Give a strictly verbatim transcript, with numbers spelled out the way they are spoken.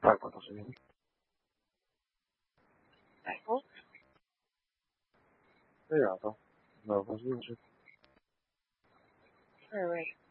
Vai, quanto secondi? Ecco. Spiegato? No, così non c'è. Alright.